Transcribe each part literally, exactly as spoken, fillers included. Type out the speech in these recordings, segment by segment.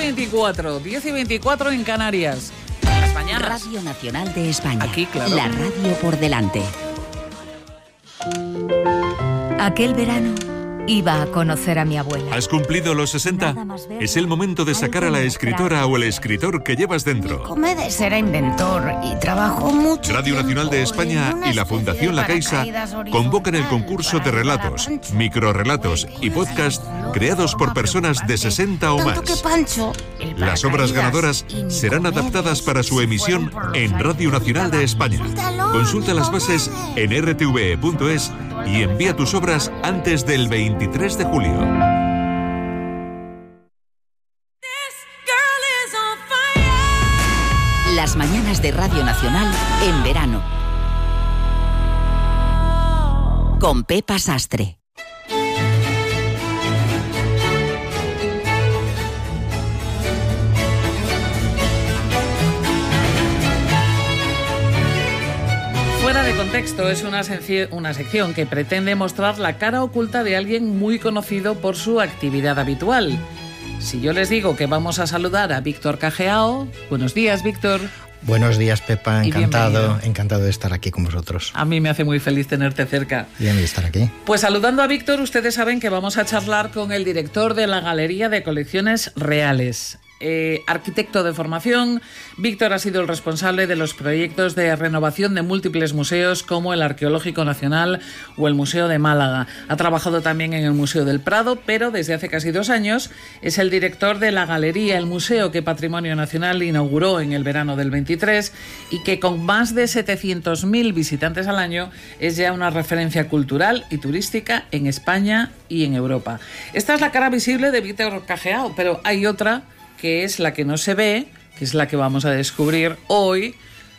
veinticuatro, diez y veinticuatro en Canarias. Las mañanas. Radio Nacional de España. Aquí, claro. La radio por delante. Aquel verano iba a conocer a mi abuela. ¿Has cumplido los sesenta? Es el momento de sacar a la escritora o el escritor que llevas dentro. Comedes era inventor y trabajó mucho. Radio Nacional de España y la Fundación La Caixa convocan el concurso de relatos, microrrelatos y podcast creados por personas de sesenta o más. Las obras ganadoras serán adaptadas para su emisión en Radio Nacional de España. Consulta las bases en erre te ve punto es y envía tus obras antes del veintitrés de julio. Las mañanas de Radio Nacional en verano. Con Pepa Sastre. Fuera de contexto es una, senci- una sección que pretende mostrar la cara oculta de alguien muy conocido por su actividad habitual. Si yo les digo que vamos a saludar a Víctor Cageao, buenos días, Víctor. Buenos días, Pepa, Y encantado, bienvenido. encantado de estar aquí con vosotros. A mí me hace muy feliz tenerte cerca. Bien de estar aquí. Pues saludando a Víctor, ustedes saben que vamos a charlar con el director de la Galería de Colecciones Reales. Eh, arquitecto de formación, Víctor ha sido el responsable de los proyectos de renovación de múltiples museos como el Arqueológico Nacional o el Museo de Málaga. Ha trabajado también en el Museo del Prado, pero desde hace casi dos años es el director de la Galería, el museo que Patrimonio Nacional inauguró en el verano del veintitrés y que con más de setecientos mil visitantes al año es ya una referencia cultural y turística en España y en Europa. Esta es la cara visible de Víctor Cageao, pero hay otra que es la que no se ve, que es la que vamos a descubrir hoy.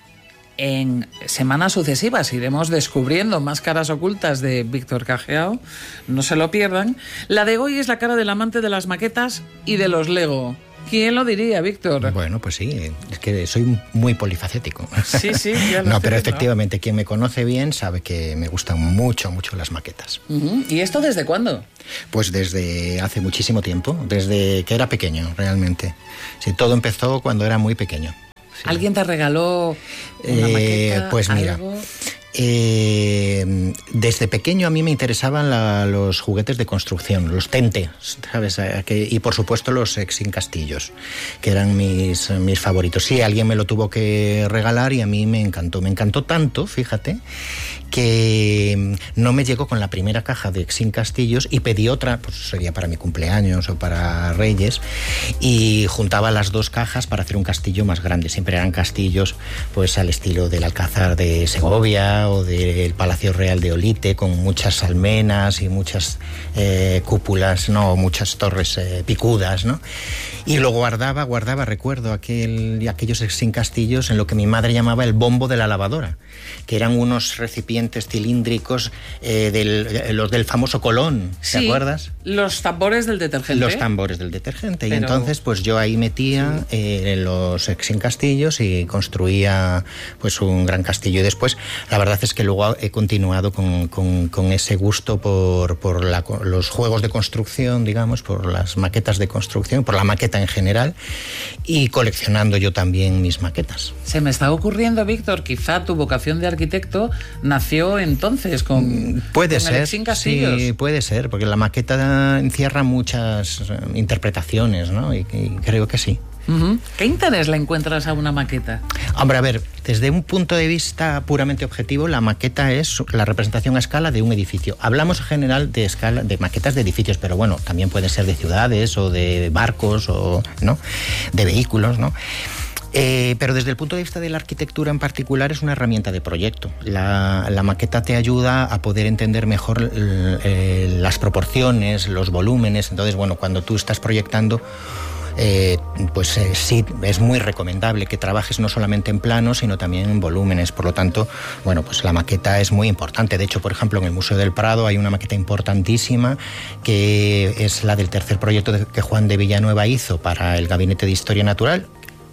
En semanas sucesivas iremos descubriendo más caras ocultas de Víctor Cageao, no se lo pierdan. La de hoy es la cara del amante de las maquetas y de los Lego. ¿Quién lo diría, Víctor? Bueno, pues sí, es que soy muy polifacético. Sí, sí, ya lo No, estoy pero viendo. efectivamente, quien me conoce bien sabe que me gustan mucho, mucho las maquetas. Uh-huh. ¿Y esto desde cuándo? Pues desde hace muchísimo tiempo, desde que era pequeño, realmente. Sí, todo empezó cuando era muy pequeño. Sí. ¿Alguien te regaló una Eh, maqueta? pues mira, algo? Eh, desde pequeño a mí me interesaban la, los juguetes de construcción, los Tente, ¿sabes? Que, y por supuesto los Exin Castillos, que eran mis, mis favoritos. Sí, alguien me lo tuvo que regalar y a mí me encantó. Me encantó tanto, fíjate, que no me llegó con la primera caja de Exin Castillos y pedí otra, pues sería para mi cumpleaños o para Reyes, y juntaba las dos cajas para hacer un castillo más grande. Siempre eran castillos pues al estilo del Alcázar de Segovia o del Palacio Real de Olite, con muchas almenas y muchas eh, cúpulas, no, muchas torres eh, picudas, ¿no? Y lo guardaba, guardaba, recuerdo aquel, aquellos Exin Castillos en lo que mi madre llamaba el bombo de la lavadora, que eran unos recipientes cilíndricos eh, del, los del famoso Colón, ¿te Sí, acuerdas? Los tambores del detergente. Los tambores del detergente. Pero... Y entonces pues yo ahí metía sí. eh, los Exin Castillos y construía pues un gran castillo. Y después la verdad es que luego he continuado con, con, con ese gusto por, por la, los juegos de construcción, digamos, por las maquetas de construcción, por la maqueta en general, y coleccionando yo también mis maquetas. Se me está ocurriendo, Víctor, quizá tu vocación de arquitecto nació entonces con, puede con ser, el Exin Castillos. Sí, puede ser, porque la maqueta encierra muchas interpretaciones, ¿no? Y, y creo que sí. Uh-huh. ¿Qué interés le encuentras a una maqueta? Hombre, a ver, desde un punto de vista puramente objetivo, la maqueta es la representación a escala de un edificio. Hablamos en general de escala de maquetas de edificios, pero bueno, también pueden ser de ciudades o de barcos o no, de vehículos, ¿no? Eh, pero desde el punto de vista de la arquitectura en particular es una herramienta de proyecto. La, la maqueta te ayuda a poder entender mejor eh, las proporciones, los volúmenes. Entonces, bueno, cuando tú estás proyectando, Eh, pues eh, sí, es muy recomendable que trabajes no solamente en planos, sino también en volúmenes. Por lo tanto, bueno, pues la maqueta es muy importante. De hecho, por ejemplo, en el Museo del Prado hay una maqueta importantísima que es la del tercer proyecto que Juan de Villanueva hizo para el Gabinete de Historia Natural,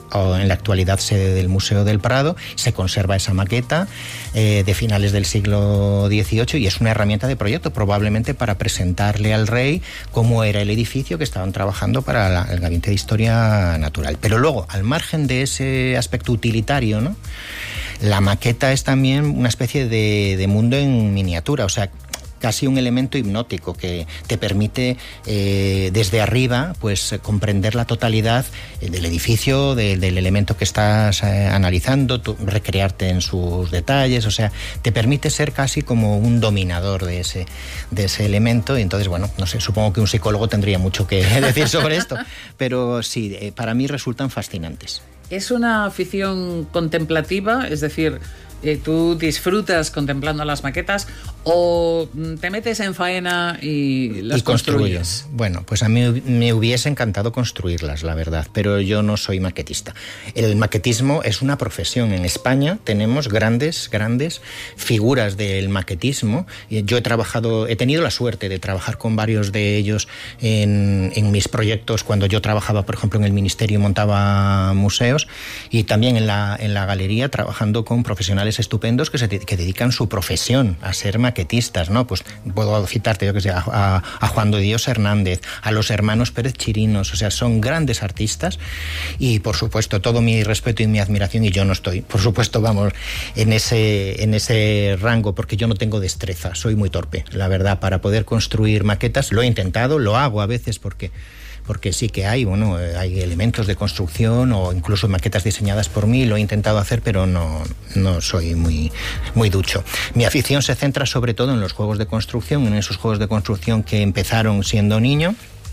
en la actualidad sede del Museo del Prado. Se conserva esa maqueta eh, de finales del siglo dieciocho y es una herramienta de proyecto, probablemente para presentarle al rey cómo era el edificio que estaban trabajando para la, el Gabinete de Historia Natural. Pero luego, al margen de ese aspecto utilitario, ¿no?, la maqueta es también una especie de, de mundo en miniatura, o sea, casi un elemento hipnótico que te permite eh, desde arriba pues comprender la totalidad del edificio, de, del elemento que estás eh, analizando, tu, recrearte en sus detalles, o sea, te permite ser casi como un dominador de ese, de ese elemento. Y entonces, bueno, no sé, supongo que un psicólogo tendría mucho que decir sobre esto, pero sí, eh, para mí resultan fascinantes. ¿Es una afición contemplativa? Es decir, eh, ¿tú disfrutas contemplando las maquetas o te metes en faena y las y construyes? Bueno, pues a mí me hubiese encantado construirlas, la verdad, pero yo no soy maquetista. El maquetismo es una profesión. En España tenemos grandes, grandes figuras del maquetismo. Yo he trabajado, he tenido la suerte de trabajar con varios de ellos en, en mis proyectos cuando yo trabajaba, por ejemplo, en el Ministerio y montaba museos, y también en la, en la galería trabajando con profesionales estupendos que se que dedican su profesión a ser maquetistas, ¿no? Pues puedo citarte, yo que sé, a, a, a Juan de Dios Hernández, a los hermanos Pérez Chirinos, o sea, son grandes artistas y, por supuesto, todo mi respeto y mi admiración, y yo no estoy, por supuesto, vamos, en ese, en ese rango, porque yo no tengo destreza, soy muy torpe, la verdad, para poder construir maquetas. Lo he intentado, lo hago a veces porque... porque sí que hay, bueno, hay elementos de construcción o incluso maquetas diseñadas por mí, lo he intentado hacer, pero no, no soy muy, muy ducho. Mi afición se centra sobre todo en los juegos de construcción, en esos juegos de construcción que empezaron siendo niño,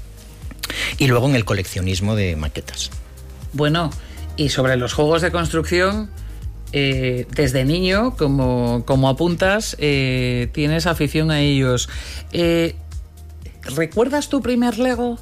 y luego en el coleccionismo de maquetas. Bueno, y sobre los juegos de construcción, eh, desde niño, como, como apuntas, eh, tienes afición a ellos. Eh, ¿Recuerdas tu primer Lego?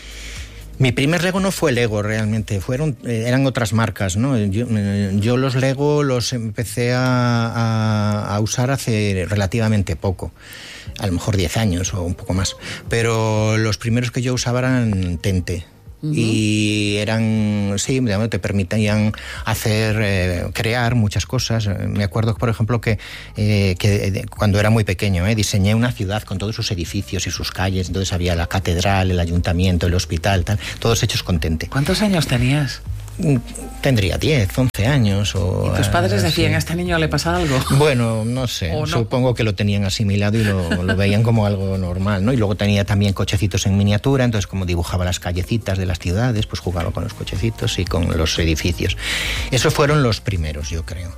Mi primer Lego no fue Lego realmente, fueron, eh, eran otras marcas, ¿no? Yo, eh, yo los Lego los empecé a, a, a usar hace relativamente poco, a lo mejor diez años o un poco más, pero los primeros que yo usaba eran Tente. Uh-huh. Y eran, sí, te permitían hacer, eh, crear muchas cosas. Me acuerdo, por ejemplo, que, eh, que de, cuando era muy pequeño, eh, diseñé una ciudad con todos sus edificios y sus calles. Entonces había la catedral, el ayuntamiento, el hospital, tal, todos hechos con Tente. ¿Cuántos años tenías? Tendría diez, once años. O, ¿y tus padres uh, decían, sí. ¿a este niño le pasa algo? Bueno, no sé, no? Supongo que lo tenían asimilado y lo, lo veían como algo normal, ¿no? Y luego tenía también cochecitos en miniatura, entonces como dibujaba las callecitas de las ciudades, pues jugaba con los cochecitos y con los edificios. Esos fueron los primeros, yo creo.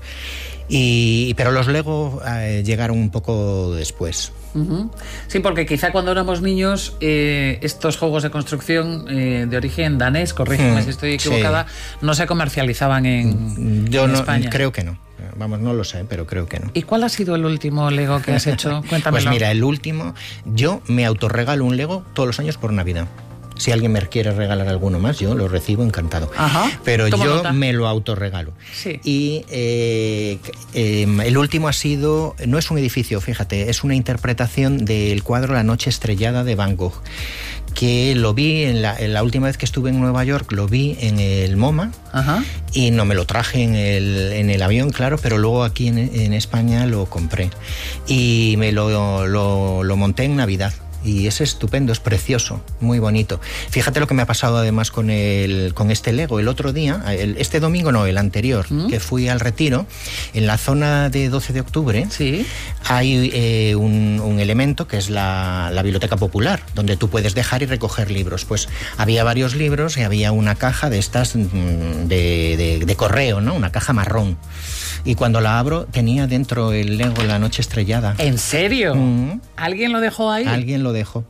Y, pero los Lego eh, llegaron un poco después. Uh-huh. Sí, porque quizá cuando éramos niños eh, estos juegos de construcción eh, de origen danés, corrígeme mm, si estoy equivocada, sí. no se comercializaban en, Yo en no, España. Creo que no. Vamos, no lo sé, pero creo que no. ¿Y cuál ha sido el último Lego que has hecho? Cuéntamelo. Pues mira, el último, yo me autorregalo un Lego todos los años por Navidad. Si alguien me quiere regalar alguno más, yo lo recibo encantado. Ajá, pero yo nota. me lo autorregalo. Sí. Y eh, eh, el último ha sido, no es un edificio, fíjate, es una interpretación del cuadro La noche estrellada de Van Gogh, que lo vi en la, en la última vez que estuve en Nueva York, lo vi en el MoMA. Ajá. Y no me lo traje en el, en el avión, claro, pero luego aquí en, en España lo compré y me lo, lo, lo monté en Navidad. Y es estupendo, es precioso, muy bonito. Fíjate lo que me ha pasado además con el con este Lego. El otro día, el, este domingo no, el anterior, ¿Mm? que fui al Retiro, en la zona de doce de octubre, ¿sí? hay eh, un, un elemento que es la, la biblioteca popular, donde tú puedes dejar y recoger libros. Pues había varios libros y había una caja de estas de, de, de correo, ¿no? Una caja marrón. Y cuando la abro, tenía dentro el Lego La noche estrellada. ¿En serio? Mm. ¿Alguien lo dejó ahí? Alguien lo dejó.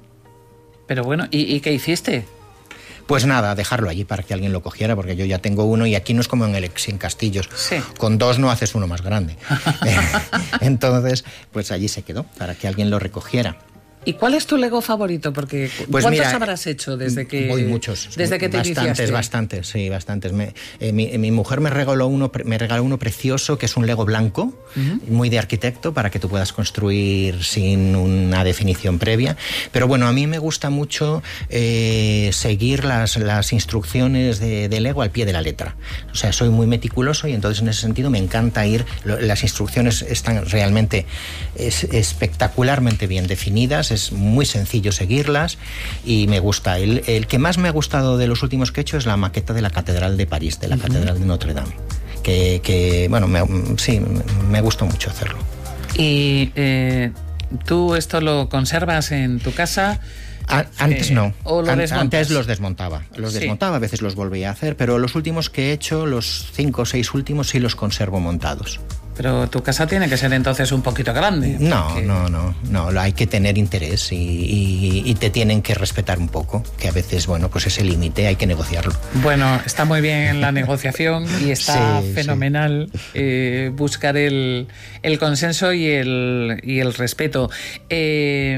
Pero bueno, ¿y, y qué hiciste? Pues nada, dejarlo allí para que alguien lo cogiera, porque yo ya tengo uno y aquí no es como en el Sin Castillos. Sí. Con dos no haces uno más grande. Entonces, pues allí se quedó, para que alguien lo recogiera. ¿Y cuál es tu Lego favorito? Porque pues ¿cuántos mira, habrás hecho desde que muy muchos, desde que te bastantes, iniciaste? Bastantes, sí, bastantes. Me, eh, mi, mi mujer me regaló uno, me regaló uno precioso que es un Lego blanco, uh-huh. muy de arquitecto para que tú puedas construir sin una definición previa. Pero bueno, a mí me gusta mucho eh, seguir las, las instrucciones de, de Lego al pie de la letra. O sea, soy muy meticuloso y entonces en ese sentido me encanta ir. Las instrucciones están realmente es, espectacularmente bien definidas. Es muy sencillo seguirlas y me gusta. El, el que más me ha gustado de los últimos que he hecho es la maqueta de la Catedral de París, de la uh-huh. Catedral de Notre Dame. Que, que bueno, me, sí, me gustó mucho hacerlo. ¿Y eh, tú esto lo conservas en tu casa? A, antes eh, no. ¿O lo An- desmontas? Antes los desmontaba. Los sí. desmontaba, a veces los volvía a hacer, pero los últimos que he hecho, los cinco o seis últimos, sí los conservo montados. Pero tu casa tiene que ser entonces un poquito grande. No, porque... no, no, no. Hay que tener interés y, y, y te tienen que respetar un poco, que a veces, bueno, pues ese límite hay que negociarlo. Bueno, está muy bien la negociación y está sí, fenomenal sí. Eh, buscar el, el consenso y el, y el respeto. Eh,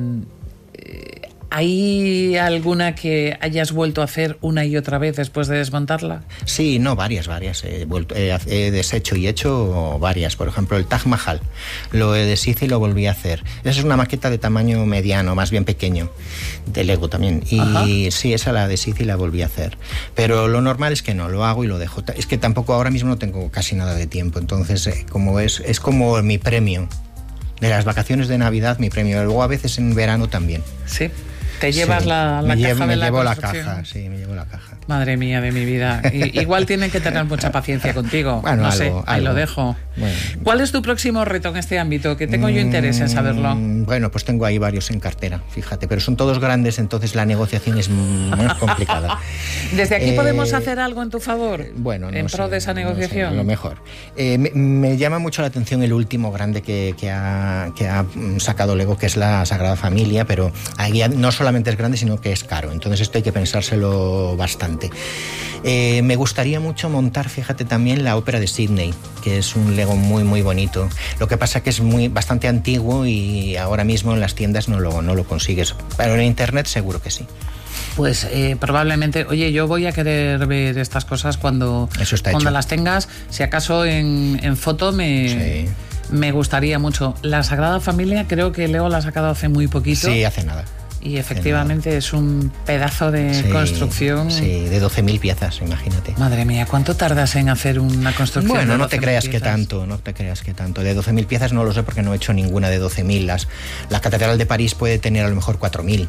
eh, ¿Hay alguna que hayas vuelto a hacer una y otra vez después de desmontarla? Sí, no, varias, varias. He, vuelto, he, he deshecho y hecho varias. Por ejemplo, el Taj Mahal. Lo deshice y lo volví a hacer. Esa es una maqueta de tamaño mediano, más bien pequeño, de Lego también. Y Ajá. sí, esa la deshice y la volví a hacer. Pero lo normal es que no, lo hago y lo dejo. Es que tampoco ahora mismo no tengo casi nada de tiempo. Entonces, eh, como es, es como mi premio. De las vacaciones de Navidad, mi premio. Luego a veces en verano también. Sí. ¿Te llevas sí, la, la me caja llevo, de me la llevo la construcción? caja, sí, me llevo la caja. Madre mía de mi vida. I, igual tienen que tener mucha paciencia contigo. Bueno, no algo, sé, algo. ahí lo dejo. Bueno. ¿Cuál es tu próximo reto en este ámbito? Que tengo yo interés en saberlo. Bueno, pues tengo ahí varios en cartera, fíjate, pero son todos grandes, entonces la negociación es más complicada. ¿Desde aquí eh, podemos hacer algo en tu favor? Bueno, no en sé, pro de esa negociación. No sé, a lo mejor. Eh, me, me llama mucho la atención el último grande que, que, ha, que ha sacado Lego, que es la Sagrada Familia, pero ahí no solamente es grande, sino que es caro. Entonces esto hay que pensárselo bastante. Eh, me gustaría mucho montar, fíjate, también la Ópera de Sydney, que es un Lego muy, muy bonito. Lo que pasa que es muy, bastante antiguo y ahora mismo en las tiendas no lo, no lo consigues. Pero en internet seguro que sí. Pues eh, probablemente, oye, yo voy a querer ver estas cosas cuando, cuando las tengas. Si acaso en, en foto me... Sí. Me gustaría mucho. La Sagrada Familia creo que Leo la ha sacado hace muy poquito. Sí, hace nada. Y efectivamente es un pedazo de sí, construcción. Sí, de doce mil piezas, imagínate. Madre mía, ¿cuánto tardas en hacer una construcción? Bueno, de no te creas piezas? que tanto, no te creas que tanto. De doce mil piezas no lo sé porque no he hecho ninguna de doce mil. Las, la Catedral de París puede tener a lo mejor cuatro mil.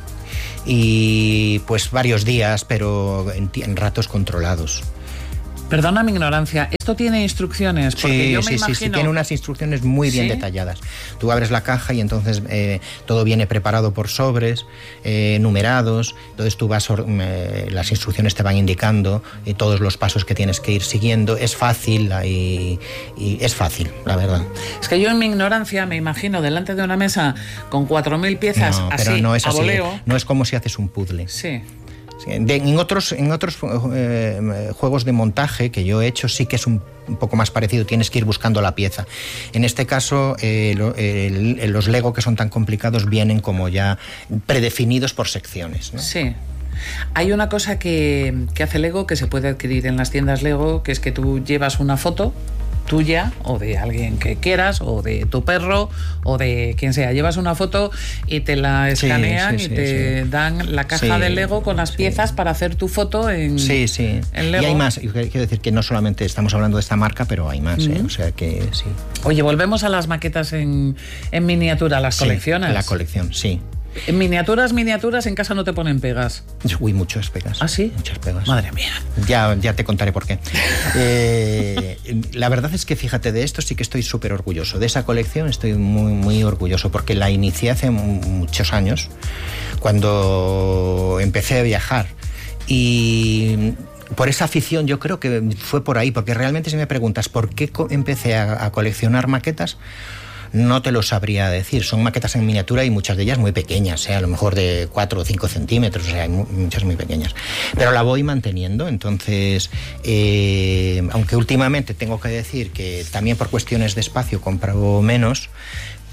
Y pues varios días, pero en, en ratos controlados. Perdona mi ignorancia, ¿esto tiene instrucciones? Porque sí, yo me sí, imagino... sí, sí, tiene unas instrucciones muy bien ¿Sí? detalladas. Tú abres la caja y entonces eh, todo viene preparado por sobres, eh, numerados, entonces tú vas, eh, las instrucciones te van indicando eh, todos los pasos que tienes que ir siguiendo. Es fácil y, y es fácil, la verdad. Es que yo en mi ignorancia me imagino delante de una mesa con cuatro mil piezas no, así, pero no es a así, voleo. No es como si haces un puzzle. Sí. De, en otros, en otros eh, juegos de montaje que yo he hecho sí que es un, un poco más parecido, tienes que ir buscando la pieza. En este caso, eh, lo, el, los Lego que son tan complicados vienen como ya predefinidos por secciones, ¿no? Sí. Hay una cosa que, que hace Lego que se puede adquirir en las tiendas Lego, que es que tú llevas una foto tuya o de alguien que quieras o de tu perro o de quien sea, llevas una foto y te la escanean sí, sí, y te sí. dan la caja sí, de Lego con las piezas sí. para hacer tu foto en, sí, sí. en Lego. Y hay más, quiero decir que no solamente estamos hablando de esta marca, pero hay más, mm. ¿eh? O sea que sí. Oye, volvemos a las maquetas en, en miniatura, las sí, colecciones. La colección, sí. En miniaturas, miniaturas, en casa no te ponen pegas. Uy, muchas pegas. ¿Ah, sí? Muchas pegas. Madre mía. Ya, ya te contaré por qué. eh, la verdad es que, fíjate, de esto sí que estoy súper orgulloso. De esa colección estoy muy, muy orgulloso porque la inicié hace muchos años, cuando empecé a viajar. Y por esa afición yo creo que fue por ahí, porque realmente si me preguntas por qué empecé a, a coleccionar maquetas, no te lo sabría decir. Son maquetas en miniatura y muchas de ellas muy pequeñas, ¿eh? A lo mejor de cuatro o cinco centímetros, o sea, hay muchas muy pequeñas. Pero la voy manteniendo, entonces, eh, aunque últimamente tengo que decir que también por cuestiones de espacio compro menos,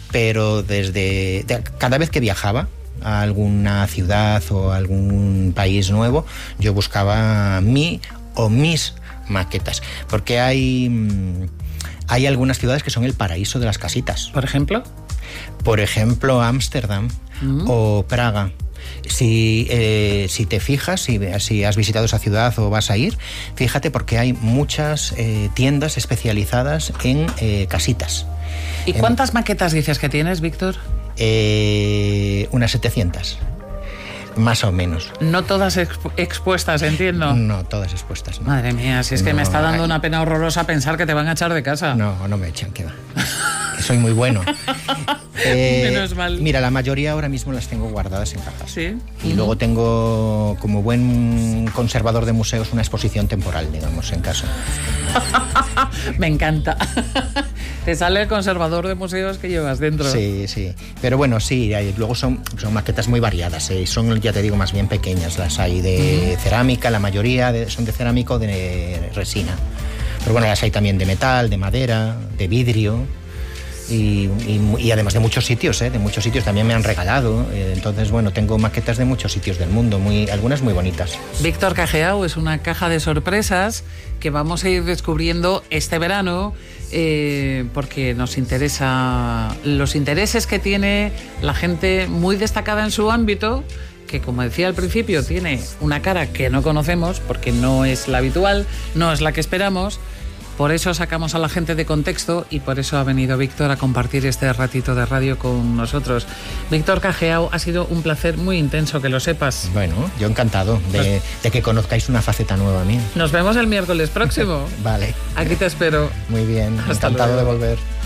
pero desde de, cada vez que viajaba a alguna ciudad o a algún país nuevo, yo buscaba mi o mis maquetas, porque hay, hay algunas ciudades que son el paraíso de las casitas. ¿Por ejemplo? Por ejemplo, Ámsterdam mm. o Praga. Si, eh, si te fijas, si, si has visitado esa ciudad o vas a ir, fíjate porque hay muchas eh, tiendas especializadas en eh, casitas. ¿Y cuántas en, maquetas dices que tienes, Víctor? Eh, unas setecientas. Más o menos. No todas expu- expuestas, entiendo. No, todas expuestas. No. Madre mía, si es que no, me está dando hay... una pena horrorosa pensar que te van a echar de casa. No, no me echan, que va. Que soy muy bueno. eh, Menos mal. Mira, la mayoría ahora mismo las tengo guardadas en cajas. Sí. Y uh-huh. luego tengo, como buen conservador de museos, una exposición temporal, digamos, en casa. Me encanta. Te sale el conservador de museos que llevas dentro. Sí, sí. Pero bueno, sí, hay, luego son, son maquetas muy variadas. ¿eh? Son, ya te digo, más bien pequeñas. Las hay de uh-huh. cerámica, la mayoría de, son de cerámica o de resina. Pero bueno, las hay también de metal, de madera, de vidrio. Y, y, y además de muchos sitios, ¿eh? de muchos sitios también me han regalado. Eh, entonces, bueno, tengo maquetas de muchos sitios del mundo, muy, algunas muy bonitas. Víctor Cageau es una caja de sorpresas que vamos a ir descubriendo este verano eh, porque nos interesa los intereses que tiene la gente muy destacada en su ámbito, que como decía al principio tiene una cara que no conocemos porque no es la habitual, no es la que esperamos. Por eso sacamos a la gente de contexto y por eso ha venido Víctor a compartir este ratito de radio con nosotros. Víctor Cageau, ha sido un placer muy intenso, que lo sepas. Bueno, yo encantado de, de que conozcáis una faceta nueva mía. Nos vemos el miércoles próximo. Vale. Aquí te espero. Muy bien, Hasta encantado luego. de volver.